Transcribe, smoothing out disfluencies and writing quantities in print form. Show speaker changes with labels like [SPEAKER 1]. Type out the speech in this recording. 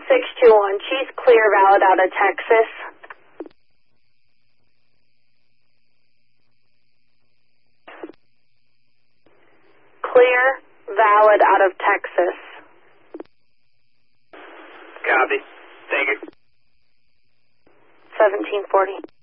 [SPEAKER 1] 621. She's clear, valid out of Texas. Clear, valid out of Texas.
[SPEAKER 2] Copy. Thank you.
[SPEAKER 1] 1740.